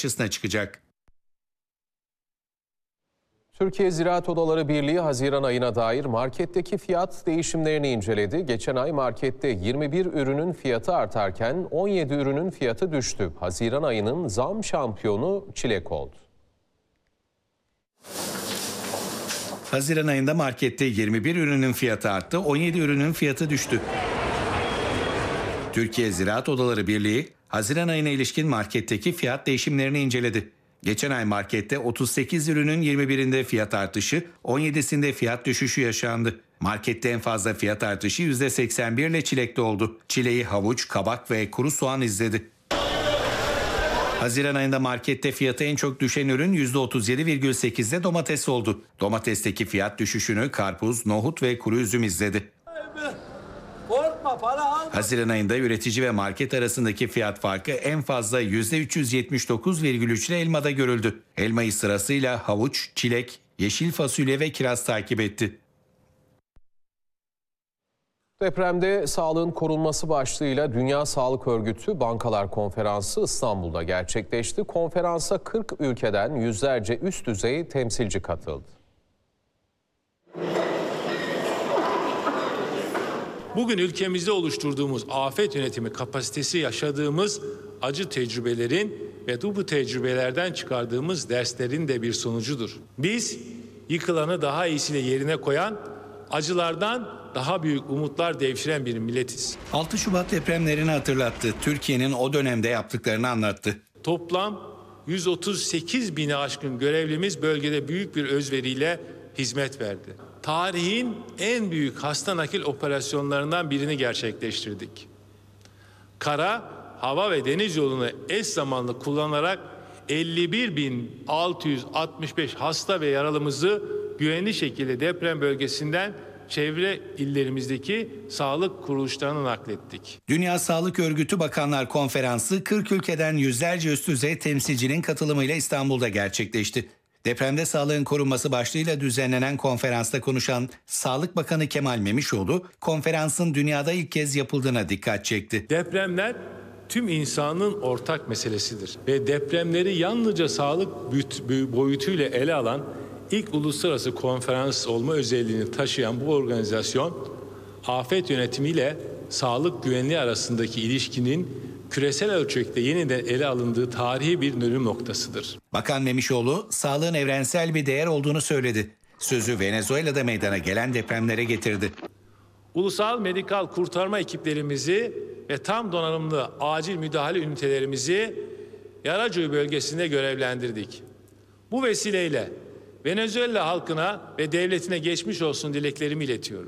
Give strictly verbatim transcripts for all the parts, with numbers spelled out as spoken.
karşısına çıkacak. Türkiye Ziraat Odaları Birliği Haziran ayına dair marketteki fiyat değişimlerini inceledi. Geçen ay markette yirmi bir ürünün fiyatı artarken on yedi ürünün fiyatı düştü. Haziran ayının zam şampiyonu çilek oldu. Haziran ayında markette yirmi bir ürünün fiyatı arttı, on yedi ürünün fiyatı düştü. Türkiye Ziraat Odaları Birliği, Haziran ayına ilişkin marketteki fiyat değişimlerini inceledi. Geçen ay markette otuz sekiz ürünün yirmi birinde fiyat artışı, on yedisinde fiyat düşüşü yaşandı. Markette en fazla fiyat artışı yüzde seksen bir ile çilekte oldu. Çileği havuç, kabak ve kuru soğan izledi. Haziran ayında markette fiyatı en çok düşen ürün yüzde otuz yedi virgül sekizde domates oldu. Domatesteki fiyat düşüşünü karpuz, nohut ve kuru üzüm izledi. Haziran ayında üretici ve market arasındaki fiyat farkı en fazla yüzde üç yüz yetmiş dokuz virgül üç ile elmada görüldü. Elmayı sırasıyla havuç, çilek, yeşil fasulye ve kiraz takip etti. Depremde sağlığın korunması başlığıyla Dünya Sağlık Örgütü Bankalar Konferansı İstanbul'da gerçekleşti. Konferansa kırk ülkeden yüzlerce üst düzey temsilci katıldı. Bugün ülkemizde oluşturduğumuz afet yönetimi kapasitesi yaşadığımız acı tecrübelerin ve bu tecrübelerden çıkardığımız derslerin de bir sonucudur. Biz yıkılanı daha iyisiyle yerine koyan, acılardan daha büyük umutlar devşiren bir milletiz. altı Şubat depremlerini hatırlattı. Türkiye'nin o dönemde yaptıklarını anlattı. Toplam yüz otuz sekiz bini aşkın görevlimiz bölgede büyük bir özveriyle hizmet verdi. Tarihin en büyük hasta nakil operasyonlarından birini gerçekleştirdik. Kara, hava ve deniz yolunu eş zamanlı kullanarak elli bir bin altı yüz altmış beş hasta ve yaralımızı güvenli şekilde deprem bölgesinden çevre illerimizdeki sağlık kuruluşlarına naklettik. Dünya Sağlık Örgütü Bakanlar Konferansı kırk ülkeden yüzlerce üst düzey temsilcinin katılımıyla İstanbul'da gerçekleşti. Depremde sağlığın korunması başlığıyla düzenlenen konferansta konuşan Sağlık Bakanı Kemal Memişoğlu, konferansın dünyada ilk kez yapıldığına dikkat çekti. Depremler tüm insanın ortak meselesidir ve depremleri yalnızca sağlık boyutuyla ele alan ilk uluslararası konferans olma özelliğini taşıyan bu organizasyon, afet yönetimiyle sağlık güvenliği arasındaki ilişkinin küresel ölçekte yeniden ele alındığı tarihi bir dönüm noktasıdır. Bakan Memişoğlu, sağlığın evrensel bir değer olduğunu söyledi. Sözü Venezuela'da meydana gelen depremlere getirdi. Ulusal medikal kurtarma ekiplerimizi ve tam donanımlı acil müdahale ünitelerimizi Yaracuy bölgesinde görevlendirdik. Bu vesileyle Venezuela halkına ve devletine geçmiş olsun dileklerimi iletiyorum.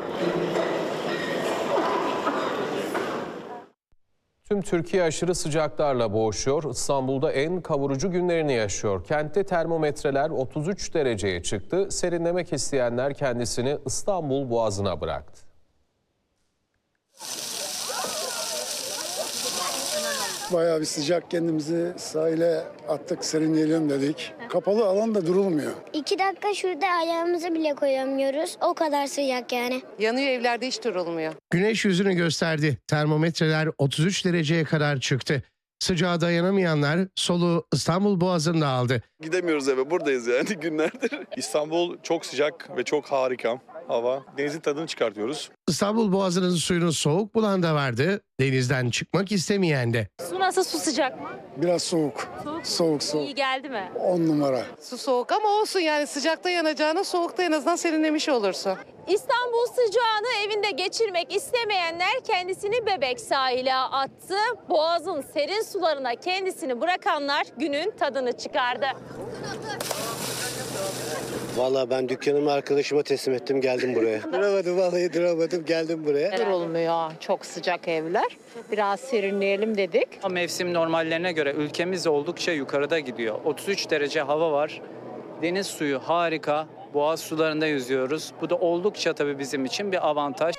Tüm Türkiye aşırı sıcaklarla boğuşuyor. İstanbul'da en kavurucu günlerini yaşıyor. Kentte termometreler otuz üç dereceye çıktı. Serinlemek isteyenler kendisini İstanbul Boğazı'na bıraktı. Bayağı bir sıcak, kendimizi sahile attık, serinleyelim dedik. Kapalı alanda durulmuyor. İki dakika şurada ayağımızı bile koyamıyoruz. O kadar sıcak yani. Yanıyor, evlerde hiç durulmuyor. Güneş yüzünü gösterdi. Termometreler otuz üç dereceye kadar çıktı. Sıcağa dayanamayanlar soluğu İstanbul Boğazı'nda aldı. Gidemiyoruz eve, buradayız yani günlerdir. İstanbul çok sıcak ve çok harika hava. Denizin tadını çıkartıyoruz. İstanbul Boğazı'nın suyunu soğuk bulan da vardı, denizden çıkmak istemeyen de. Su nasıl, su sıcak mı? Biraz soğuk. Soğuk. Soğuk soğuk. İyi geldi mi? On numara. Su soğuk ama olsun, yani sıcakta yanacağına soğukta en azından serinlemiş olursun. İstanbul sıcağını evinde geçirmek istemeyenler kendisini Bebek sahile attı. Boğaz'ın serin sularına kendisini bırakanlar günün tadını çıkardı. Vallahi ben dükkanımı arkadaşıma teslim ettim, geldim buraya. Duramadım, vallahi duramadım, geldim buraya. Durulmuyor, çok sıcak evler. Biraz serinleyelim dedik. Mevsim normallerine göre ülkemiz oldukça yukarıda gidiyor. otuz üç derece hava var. Deniz suyu harika. Boğaz sularında yüzüyoruz. Bu da oldukça tabii bizim için bir avantaj.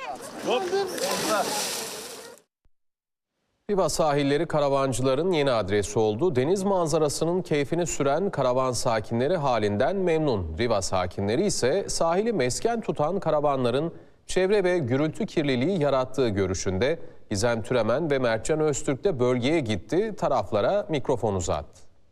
Riva sahilleri karavancıların yeni adresi oldu. Deniz manzarasının keyfini süren karavan sakinleri halinden memnun. Riva sakinleri ise sahili mesken tutan karavanların çevre ve gürültü kirliliği yarattığı görüşünde. Gizem Türemen ve Mertcan Öztürk de bölgeye gitti, taraflara mikrofon uzattı.